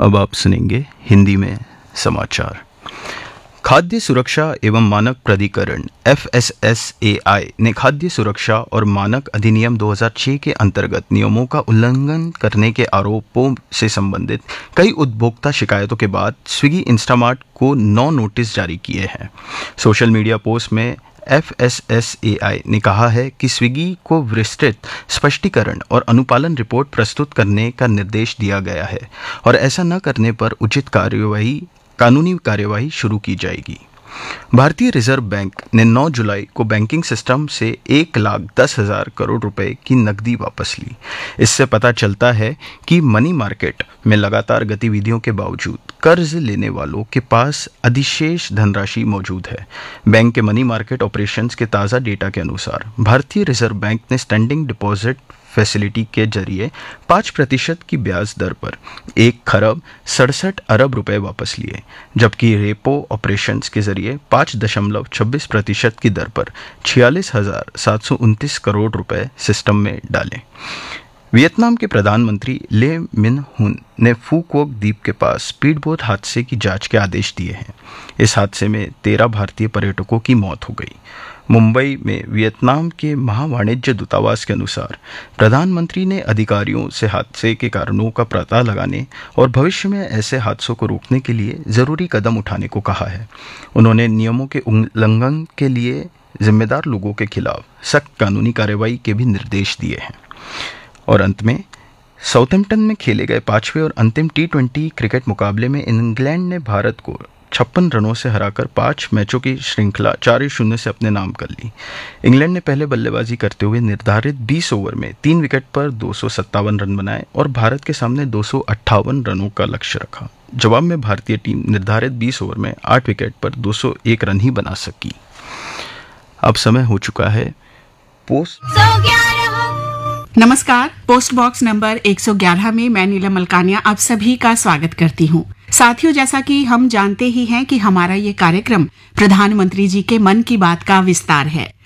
अब आप सुनेंगे हिंदी में समाचार। खाद्य सुरक्षा एवं मानक प्राधिकरण FSSAI ने खाद्य सुरक्षा और मानक अधिनियम 2006 के अंतर्गत नियमों का उल्लंघन करने के आरोपों से संबंधित कई उपभोक्ता शिकायतों के बाद स्विगी इंस्टामार्ट को 9 नोटिस जारी किए हैं। सोशल मीडिया पोस्ट में FSSAI ने कहा है कि स्विगी को विस्तृत स्पष्टीकरण और अनुपालन रिपोर्ट प्रस्तुत करने का निर्देश दिया गया है और ऐसा न करने पर उचित कानूनी कार्यवाही शुरू की जाएगी। भारतीय रिजर्व बैंक ने 9 जुलाई को बैंकिंग सिस्टम से 1,10,000 करोड़ रुपए की नकदी वापस ली। इससे पता चलता है कि मनी मार्केट में लगातार गतिविधियों के बावजूद कर्ज लेने वालों के पास अधिशेष धनराशि मौजूद है। बैंक के मनी मार्केट ऑपरेशंस के ताज़ा डेटा के अनुसार भारतीय रिजर्व बैंक ने स्टैंडिंग डिपॉजिट फैसिलिटी के जरिए 5% की ब्याज दर पर 1,67 अरब रुपए वापस लिए, जबकि रेपो ऑपरेशंस के जरिए 5.26% की दर पर 46,729 करोड़ रुपए सिस्टम में डाले। वियतनाम के प्रधानमंत्री ले मिन हुन ने फू कोक द्वीप के पास स्पीडबोट हादसे की जांच के आदेश दिए हैं। इस हादसे में 13 भारतीय पर्यटकों की मौत हो गई। मुंबई में वियतनाम के महावाणिज्य दूतावास के अनुसार प्रधानमंत्री ने अधिकारियों से हादसे के कारणों का पता लगाने और भविष्य में ऐसे हादसों को रोकने के लिए जरूरी कदम उठाने को कहा है। उन्होंने नियमों के उल्लंघन के लिए जिम्मेदार लोगों के खिलाफ सख्त कानूनी कार्रवाई के भी निर्देश दिए हैं। और अंत में साउथैम्पटन में खेले गए 5वें और अंतिम T20 क्रिकेट मुकाबले में इंग्लैंड ने भारत को 56 रनों से हराकर 5 मैचों की श्रृंखला 4-0 से अपने नाम कर ली। इंग्लैंड ने पहले बल्लेबाजी करते हुए निर्धारित 20 ओवर में 3 विकेट पर 257 रन बनाए और भारत के सामने 258 रनों का लक्ष्य रखा। जवाब में भारतीय टीम निर्धारित 20 ओवर में 8 विकेट पर 201 रन ही बना सकी। अब समय हो चुका है पोस्ट। नमस्कार, पोस्ट बॉक्स नंबर 111 में मैं नीलम मलकानिया आप सभी का स्वागत करती हूँ। साथियों, जैसा कि हम जानते ही हैं कि हमारा ये कार्यक्रम प्रधानमंत्री जी के मन की बात का विस्तार है